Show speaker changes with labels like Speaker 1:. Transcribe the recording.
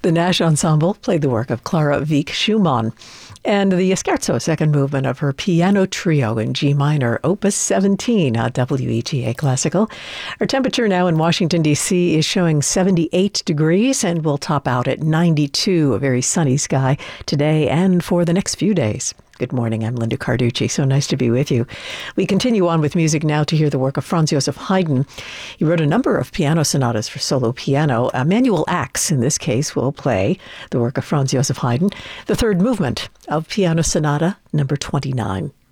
Speaker 1: The Nash Ensemble played the work of Clara Wieck Schumann, and the Scherzo, second movement of her piano trio in G minor, Opus 17 at WETA Classical. Our temperature now in Washington, D.C. is showing 78 degrees, and we'll top out at 92, a very sunny sky today and for the next few days. Good morning, I'm Linda Carducci. So nice to be with you. We continue on with music now to hear the work of Franz Joseph Haydn. He wrote a number of piano sonatas for solo piano. Manuel Ax, in this case, will play the work of Franz Joseph Haydn, the third movement of Piano Sonata number 29.